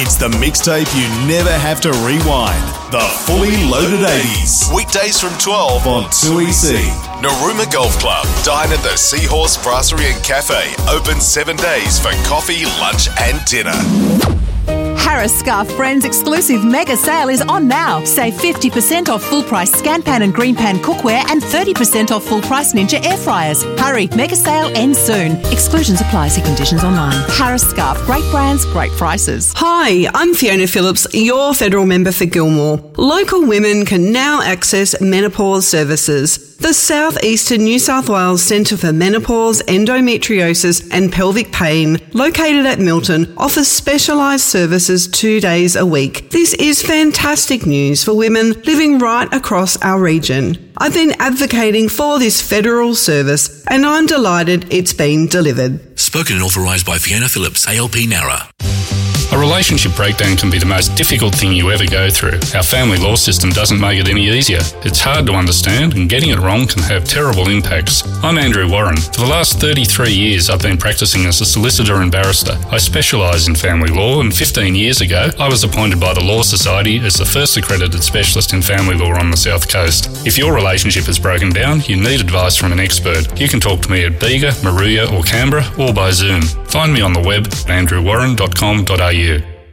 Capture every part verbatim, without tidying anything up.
It's the mixtape you never have to rewind. The Fully Loaded eighties. Weekdays from twelve on two E C. Narooma Golf Club. Dine at the Seahorse Brasserie and Cafe. Open seven days for coffee, lunch and dinner. Harris Scarf Friends exclusive mega sale is on now. Save fifty percent off full price Scanpan and Greenpan cookware and thirty percent off full price Ninja air fryers. Hurry, mega sale ends soon. Exclusions apply. See conditions online. Harris Scarf. Great brands, great prices. Hi, I'm Fiona Phillips, your federal member for Gilmore. Local women can now access menopause services. The South Eastern New South Wales Centre for Menopause, Endometriosis and Pelvic Pain, located at Milton, offers specialised services two days a week. This is fantastic news for women living right across our region. I've been advocating for this federal service and I'm delighted it's been delivered. Spoken and authorised by Fiona Phillips, A L P Nara. A relationship breakdown can be the most difficult thing you ever go through. Our family law system doesn't make it any easier. It's hard to understand and getting it wrong can have terrible impacts. I'm Andrew Warren. For the last thirty-three years I've been practising as a solicitor and barrister. I specialise in family law and fifteen years ago I was appointed by the Law Society as the first accredited specialist in family law on the South Coast. If your relationship has broken down, you need advice from an expert. You can talk to me at Bega, Maruya or Canberra or by Zoom. Find me on the web at andrew warren dot com dot a u.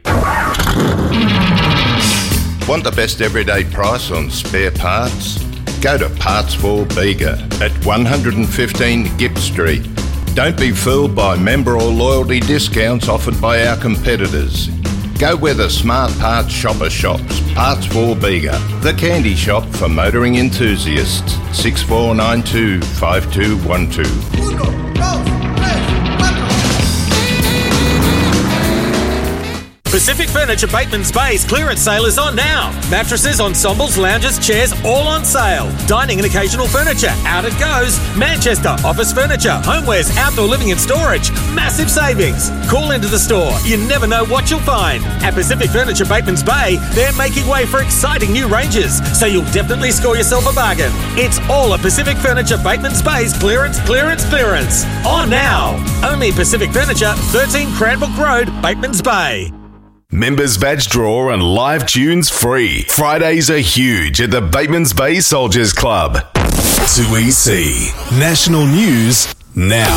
Want the best everyday price on spare parts? Go to Parts for Bega at one fifteen Gipp Street. Don't be fooled by member or loyalty discounts offered by our competitors. Go where the smart parts shopper shops. Parts for Bega, the candy shop for motoring enthusiasts. six four nine two, five two one two. Pacific Furniture Bateman's Bay's clearance sale is on now. Mattresses, ensembles, lounges, chairs, all on sale. Dining and occasional furniture, out it goes. Manchester, office furniture, homewares, outdoor living and storage. Massive savings. Call into the store. You never know what you'll find. At Pacific Furniture Bateman's Bay, they're making way for exciting new ranges, so you'll definitely score yourself a bargain. It's all at Pacific Furniture Bateman's Bay's clearance, clearance, clearance. On now. Only Pacific Furniture, thirteen Cranbrook Road, Bateman's Bay. Members badge draw and live tunes free. Fridays are huge at the Bateman's Bay Soldiers Club. two E C. National News now.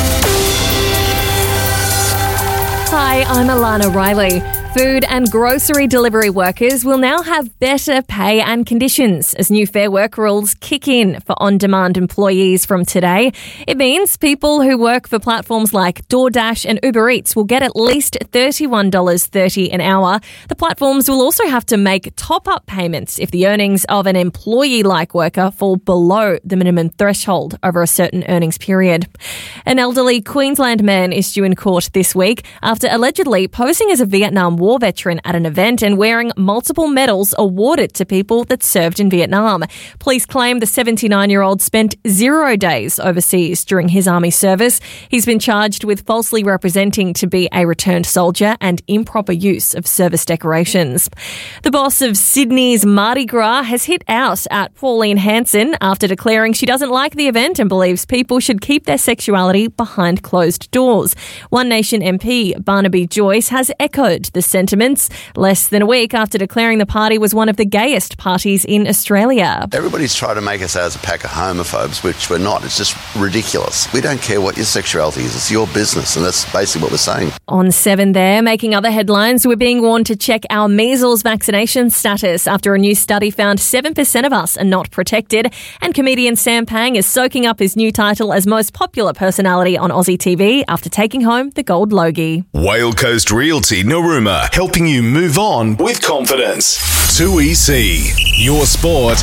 Hi, I'm Alana Riley. Food and grocery delivery workers will now have better pay and conditions as new Fair Work rules kick in for on-demand employees from today. It means people who work for platforms like DoorDash and Uber Eats will get at least thirty-one dollars thirty an hour. The platforms will also have to make top-up payments if the earnings of an employee-like worker fall below the minimum threshold over a certain earnings period. An elderly Queensland man is due in court this week after allegedly posing as a Vietnam War veteran at an event and wearing multiple medals awarded to people that served in Vietnam. Police claim the seventy-nine-year-old spent zero days overseas during his army service. He's been charged with falsely representing to be a returned soldier and improper use of service decorations. The boss of Sydney's Mardi Gras has hit out at Pauline Hanson after declaring she doesn't like the event and believes people should keep their sexuality behind closed doors. One Nation M P Barnaby Joyce has echoed the sentiments less than a week after declaring the party was one of the gayest parties in Australia. Everybody's trying to make us out as a pack of homophobes, which we're not. It's just ridiculous. We don't care what your sexuality is. It's your business, and that's basically what we're saying. On seven there, making other headlines, we're being warned to check our measles vaccination status after a new study found seven percent of us are not protected, and comedian Sam Pang is soaking up his new title as most popular personality on Aussie T V after taking home the Gold Logie. Whale Coast Realty Narooma, helping you move on with confidence. two E C. Your sport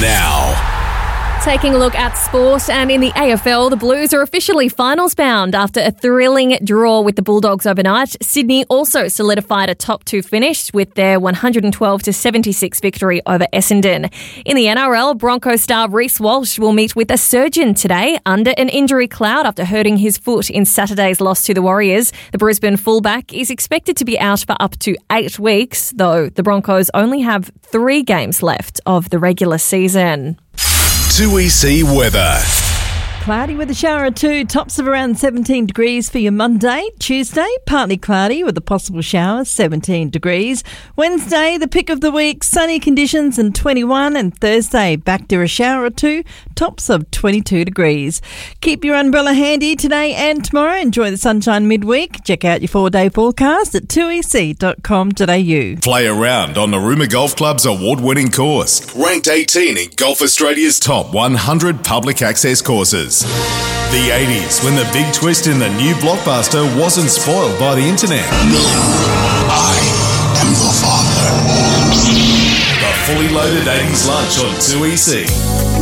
now. Taking a look at sport, and in the A F L, the Blues are officially finals bound after a thrilling draw with the Bulldogs overnight. Sydney also solidified a top two finish with their one twelve to seventy-six victory over Essendon. In the N R L, Broncos star Reece Walsh will meet with a surgeon today under an injury cloud after hurting his foot in Saturday's loss to the Warriors. The Brisbane fullback is expected to be out for up to eight weeks, though the Broncos only have three games left of the regular season. two E C weather. cloudy with a shower or two. Tops of around seventeen degrees for your Monday. Tuesday, partly cloudy with a possible shower, seventeen degrees. Wednesday, the pick of the week, sunny conditions and twenty-one. And Thursday, back to a shower or two. Tops of twenty-two degrees. Keep your umbrella handy today and tomorrow. Enjoy the sunshine midweek. Check out your four-day forecast at two e c dot com dot a u. Play around on Narooma Golf Club's award-winning course. Ranked eighteen in Golf Australia's top one hundred public access courses. The eighties, when the big twist in the new blockbuster wasn't spoiled by the internet. No, I am your father. The fully loaded eighties lunch on two E C.